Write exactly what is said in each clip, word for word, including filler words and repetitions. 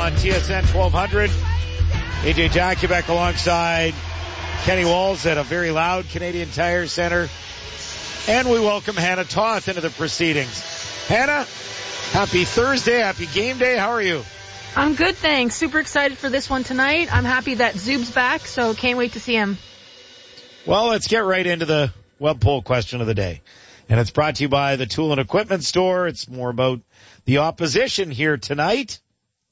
on T S N twelve hundred. A J Jakubek alongside Kenny Walls at a very loud Canadian Tire Center. And we welcome Hannah Toth into the proceedings. Hannah, happy Thursday, happy game day. How are you? I'm good, thanks. Super excited for this one tonight. I'm happy that Zub's back, so can't wait to see him. Well, let's get right into the web poll question of the day. And it's brought to you by the Tool and Equipment Store. It's more about the opposition here tonight.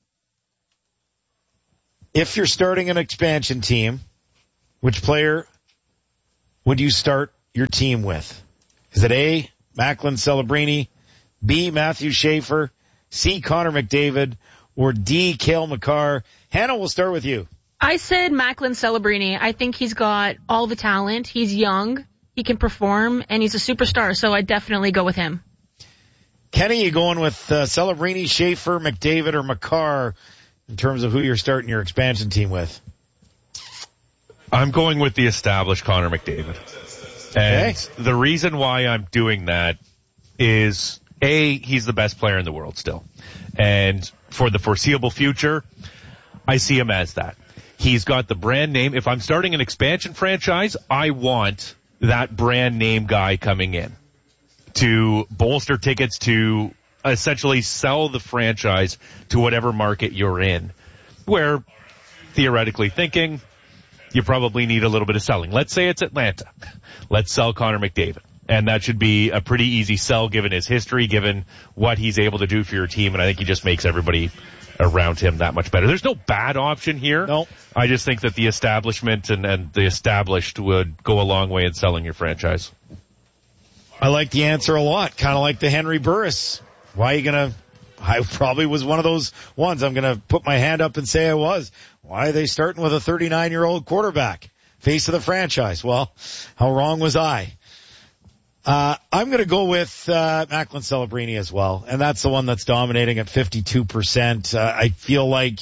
If you're starting an expansion team, which player would you start your team with? Is it A, Macklin Celebrini, B, Matthew Schaefer, C, Connor McDavid, or D, Cale Makar? Hannah, we'll start with you. I said Macklin Celebrini. I think he's got all the talent. He's young, he can perform, and he's a superstar, so I'd definitely go with him. Kenny, you going with uh, Celebrini, Schaefer, McDavid, or Makar in terms of who you're starting your expansion team with? I'm going with the established Connor McDavid. And okay. The reason why I'm doing that is, A, he's the best player in the world still. And for the foreseeable future, I see him as that. He's got the brand name. If I'm starting an expansion franchise, I want that brand name guy coming in to bolster tickets, to essentially sell the franchise to whatever market you're in, where, theoretically thinking, you probably need a little bit of selling. Let's say it's Atlanta. Let's sell Connor McDavid. And that should be a pretty easy sell given his history, given what he's able to do for your team. And I think he just makes everybody around him that much better. There's no bad option here. No. I just think that the establishment and, and the established would go a long way in selling your franchise. I like the answer a lot. Kind of like the Henry Burris. Why are you going to... I probably was one of those ones. I'm going to put my hand up and say I was. Why are they starting with a thirty-nine-year-old quarterback? Face of the franchise. Well, how wrong was I? Uh, I'm going to go with uh, Macklin Celebrini as well, and that's the one that's dominating at fifty-two percent. Uh, I feel like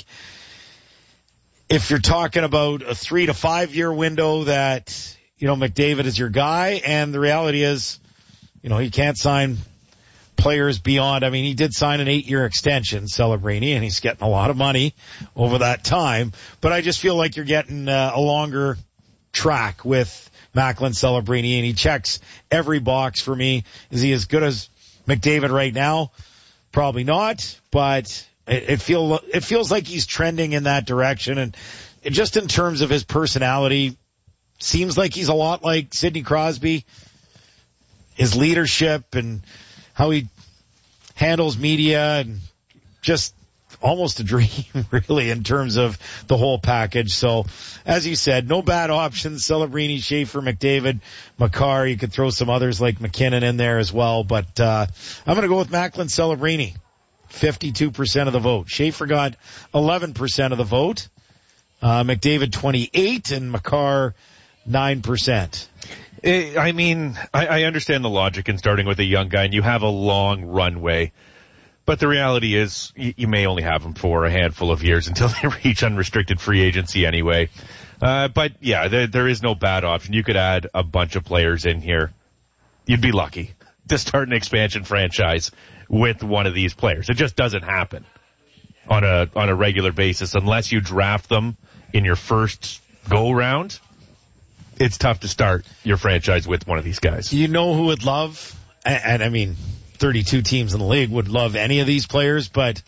if you're talking about a three to five year window, that, you know, McDavid is your guy, and the reality is, you know, he can't sign players beyond. I mean, he did sign an eight-year extension, Celebrini, and he's getting a lot of money over that time. But I just feel like you're getting uh, a longer track with Macklin Celebrini, and he checks every box for me. Is he as good as McDavid right now? Probably not, but it, it feel it feels like he's trending in that direction. And it, just in terms of his personality, seems like he's a lot like Sidney Crosby. His leadership and how he handles media, and just almost a dream, really, in terms of the whole package. So, as you said, no bad options. Celebrini, Schaefer, McDavid, Makar. You could throw some others like McKinnon in there as well. But uh I'm going to go with Macklin Celebrini. fifty-two percent of the vote. Schaefer got eleven percent of the vote. Uh McDavid twenty-eight, and Makar nine percent. I mean, I, I understand the logic in starting with a young guy, and you have a long runway. But the reality is, you, you may only have them for a handful of years until they reach unrestricted free agency anyway. Uh, but yeah, there, there is no bad option. You could add a bunch of players in here. You'd be lucky to start an expansion franchise with one of these players. It just doesn't happen on a on a regular basis unless you draft them in your first go round. It's tough to start your franchise with one of these guys. You know who would love, and, and I mean, thirty-two teams in the league would love any of these players, but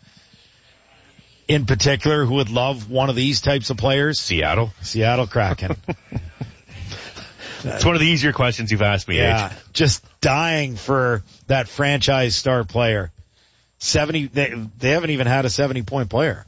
in particular, who would love one of these types of players? Seattle. Seattle Kraken. It's one of the easier questions you've asked me, Yeah, H. just dying for that franchise star player. seventy, they, they haven't even had a seventy-point player.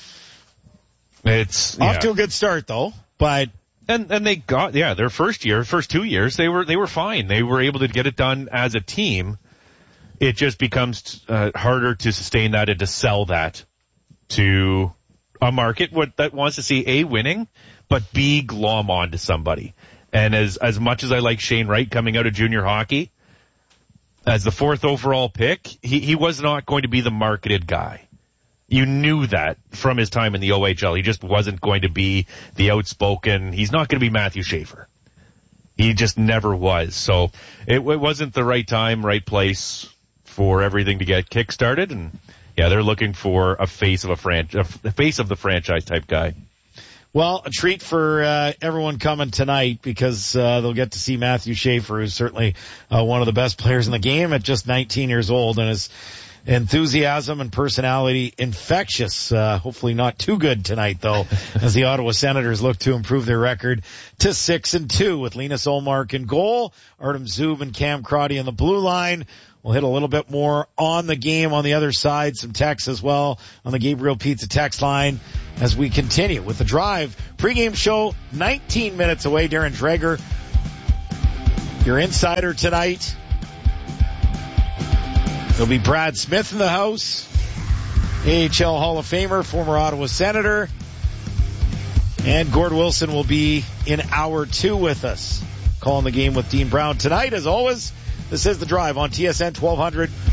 It's Off yeah. to a good start, though, but... And and they got, yeah, their first year, first two years, they were they were fine. They were able to get it done as a team. It just becomes uh, harder to sustain that and to sell that to a market what, that wants to see A, winning, but B, glom on to somebody. And as as much as I like Shane Wright coming out of junior hockey, as the fourth overall pick, he, he was not going to be the marketed guy. You knew that from his time in the O H L. He just wasn't going to be the outspoken. He's not going to be Matthew Schaefer. He just never was. So it, it wasn't the right time, right place for everything to get kick-started, and Yeah, they're looking for a face of a franchise, a face of the franchise type guy. Well, a treat for uh, everyone coming tonight because uh, they'll get to see Matthew Schaefer, who's certainly uh, one of the best players in the game at just nineteen years old, and his enthusiasm and personality infectious. Uh, hopefully not too good tonight, though, as the Ottawa Senators look to improve their record to six and two with Linus Ullmark in goal, Artem Zub and Cam Crotty in the blue line. We'll hit a little bit more on the game on the other side, some texts as well on the Gabriel Pizza text line as we continue with the Drive pregame show. nineteen minutes away. Darren Dreger, your insider tonight. There'll be Brad Smith in the house, A H L Hall of Famer, former Ottawa Senator, and Gord Wilson will be in hour two with us, calling the game with Dean Brown tonight. As always, this is The Drive on T S N twelve hundred